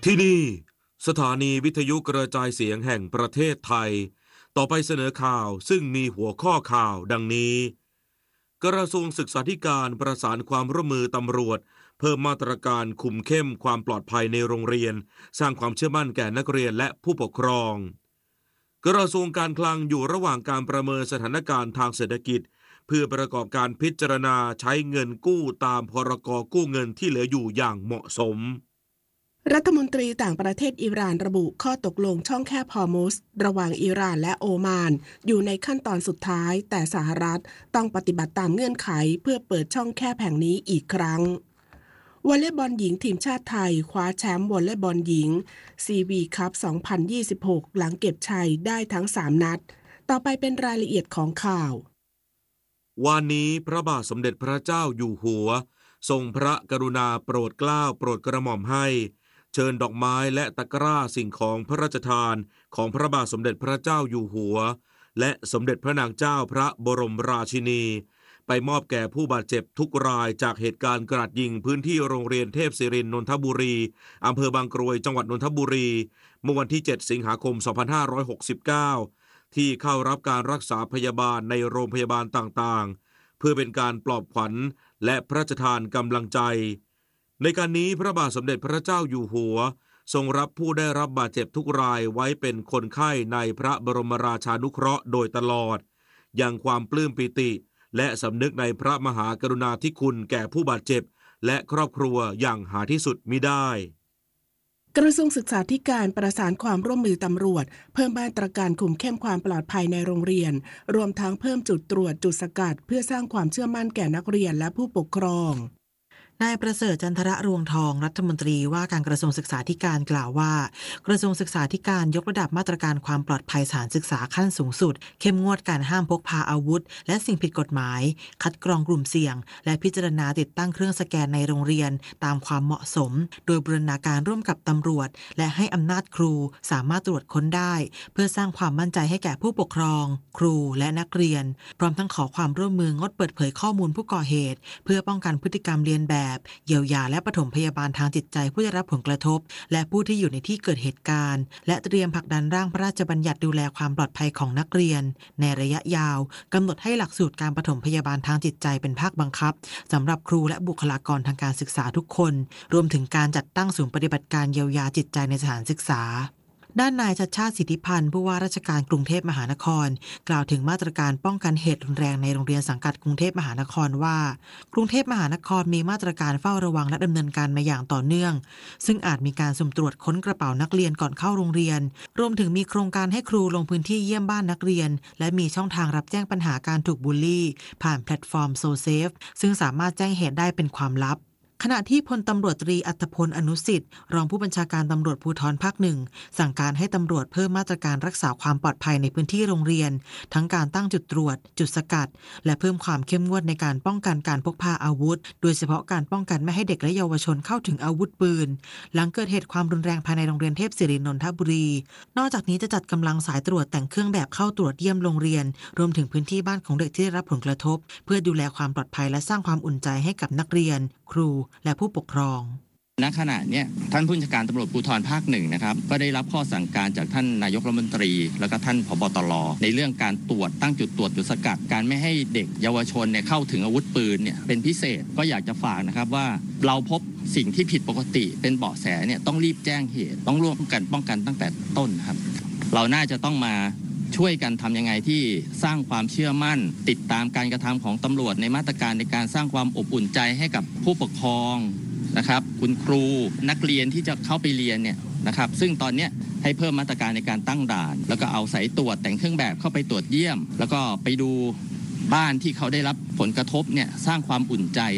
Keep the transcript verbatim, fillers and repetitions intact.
ที่นี่สถานีวิทยุกระจายเสียงแห่งประเทศไทยต่อไปเสนอข่าวซึ่งมีหัวข้อข่าวดังนี้กระทรวงศึกษาธิการประสานความร่วมมือตำรวจเพิ่มมาตรการคุมเข้มความปลอดภัยในโรงเรียนสร้างความเชื่อมั่นแก่นักเรียนและผู้ปกครองกระทรวงการคลังอยู่ระหว่างการประเมินสถานการณ์ทางเศรษฐกิจเพื่อประกอบการพิจารณาใช้เงินกู้ตามพรกกู้เงินที่เหลืออยู่อย่างเหมาะสมรัฐมนตรีต่างประเทศอิหร่านระบุข้อตกลงช่องแคบฮอร์มุซระหว่างอิหร่านและโอมานอยู่ในขั้นตอนสุดท้ายแต่สหรัฐต้องปฏิบัติตามเงื่อนไขเพื่อเปิดช่องแคบแห่งนี้อีกครั้งวอลเลย์บอลหญิงทีมชาติไทยคว้าแชมป์วอลเลย์บอลหญิง ซี บี คัพ สองพันยี่สิบหก หลังเก็บชัยได้ทั้งสามนัดต่อไปเป็นรายละเอียดของข่าววันนี้พระบาทสมเด็จพระเจ้าอยู่หัวทรงพระกรุณาโปรดเกล้าโปรดกระหม่อมให้เชิญดอกไม้และตะกร้าสิ่งของพระราชทานของพระบาทสมเด็จพระเจ้าอยู่หัวและสมเด็จพระนางเจ้าพระบรมราชินีไปมอบแก่ผู้บาดเจ็บทุกรายจากเหตุการณ์กราดยิงพื้นที่โรงเรียนเทพศิรินทร์นนทบุรีอำเภอบางกรวยจังหวัดนนทบุรีเมื่อวันที่เจ็ดสิงหาคมสองพันห้าร้อยหกสิบเก้าที่เข้ารับการรักษาพยาบาลในโรงพยาบาลต่างๆเพื่อเป็นการปลอบขวัญและพระราชทานกำลังใจในการนี้พระบาทสมเด็จพระเจ้าอยู่หัวทรงรับผู้ได้รับบาดเจ็บทุกรายไว้เป็นคนไข้ในพระบรมราชานุเคราะห์โดยตลอดยังความปลื้มปิติและสำนึกในพระมหากรุณาธิคุณแก่ผู้บาดเจ็บและครอบครัวอย่างหาที่สุดมิได้กระทรวงศึกษาธิการประสานความร่วมมือตำรวจเพิ่มมาตรการคุมเข้มความปลอดภัยในโรงเรียนรวมทั้งเพิ่มจุดตรวจจุดสกัดเพื่อสร้างความเชื่อมั่นแก่นักเรียนและผู้ปกครองนายประเสริฐจันทระรวงทองรัฐมนตรีว่าการกระทรวงศึกษาธิการกล่าวว่ากระทรวงศึกษาธิการยกระดับมาตรการความปลอดภัยสถานศึกษาขั้นสูงสุดเข้มงวดการห้ามพกพาอาวุธและสิ่งผิดกฎหมายคัดกรองกลุ่มเสี่ยงและพิจารณาติดตั้งเครื่องสแกนในโรงเรียนตามความเหมาะสมโดยบูรณาการร่วมกับตำรวจและให้อำนาจครูสามารถตรวจค้นได้เพื่อสร้างความมั่นใจให้แก่ผู้ปกครองครูและนักเรียนพร้อมทั้งขอความร่วมมืองดเปิดเผยข้อมูลผู้ก่อเหตุเพื่อป้องกันพฤติกรรมเลียนแบบเยียวยาและปฐมพยาบาลทางจิตใจผู้ได้รับผลกระทบและผู้ที่อยู่ในที่เกิดเหตุการณ์และเตรียมผลักดันร่างพระราชบัญญัติดูแลความปลอดภัยของนักเรียนในระยะยาวกำหนดให้หลักสูตรการปฐมพยาบาลทางจิตใจเป็นภาคบังคับสำหรับครูและบุคลากรทางการศึกษาทุกคนรวมถึงการจัดตั้งศูนย์ปฏิบัติการเยียวยาจิตใจในสถานศึกษาด้านนายชัชชาติสิทธิพันธ์ผู้ว่าราชการกรุงเทพมหานครกล่าวถึงมาตรการป้องกันเหตุรุนแรงในโรงเรียนสังกัดกรุงเทพมหานครว่ากรุงเทพมหานครมีมาตรการเฝ้าระวังและดำเนินการมาอย่างต่อเนื่องซึ่งอาจมีการสุ่มตรวจค้นกระเป๋านักเรียนก่อนเข้าโรงเรียนรวมถึงมีโครงการให้ครูลงพื้นที่เยี่ยมบ้านนักเรียนและมีช่องทางรับแจ้งปัญหาการถูกบูลลี่ผ่านแพลตฟอร์มโซเซฟซึ่งสามารถแจ้งเหตุได้เป็นความลับขณะที่พลตำรวจตรีอัธพลอนุสิทธิ์รองผู้บัญชาการตำรวจภูธรภาคหนึ่งสั่งการให้ตำรวจเพิ่มมาตรการรักษาความปลอดภัยในพื้นที่โรงเรียนทั้งการตั้งจุดตรวจจุดสกัดและเพิ่มความเข้มงวดในการป้องกันการพกพาอาวุธโดยเฉพาะการป้องกันไม่ให้เด็กและเยาวชนเข้าถึงอาวุธปืนหลังเกิดเหตุความรุนแรงภายในโรงเรียนเทพศิรินทร์นนทบุรีนอกจากนี้จะจัดกำลังสายตรวจแต่งเครื่องแบบเข้าตรวจเยี่ยมโรงเรียนรวมถึงพื้นที่บ้านของเด็กที่ได้รับผลกระทบเพื่อดูแลความปลอดภัยและสร้างความอุ่นใจให้กับนักเรียนครูและผู้ปกครองณขณะนี้ท่านผู้บัญชาการตำรวจภูธรภาคหนึ่งนะครับก็ได้รับข้อสั่งการจากท่านนายกรัฐมนตรีแล้วก็ท่านผบ.ตร.ในเรื่องการตรวจตั้งจุดตรวจจุดสกัดการไม่ให้เด็กเยาวชนเนี่ยเข้าถึงอาวุธปืนเนี่ยเป็นพิเศษก็อยากจะฝากนะครับว่าเราพบสิ่งที่ผิดปกติเป็นเบาะแสเนี่ยต้องรีบแจ้งเหตุต้องร่วมกันป้องกันตั้งแต่ต้นครับเราน่าจะต้องมาช่วยกันทำยังไงที่สร้างความเชื่อมั่นติดตามการกระทำของตำรวจในมาตรการในการสร้างความอบอุ่นใจให้กับผู้ปกครองนะครับคุณครูนักเรียนที่จะเข้าไปเรียนเนี่ยนะครับซึ่งตอนนี้ให้เพิ่มมาตรการในการตั้งด่านแล้วก็เอาสายตรวจแต่งเครื่องแบบเข้าไปตรวจเยี่ยมแล้วก็ไปดูบ้านที่เขาได้รับผลกระทบเนี่ยสร้างความอุ่นใจ